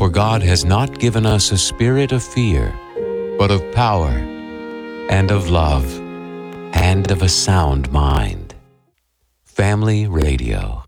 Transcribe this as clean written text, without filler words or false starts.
For God has not given us a spirit of fear, but of power, and of love, and of a sound mind. Family Radio.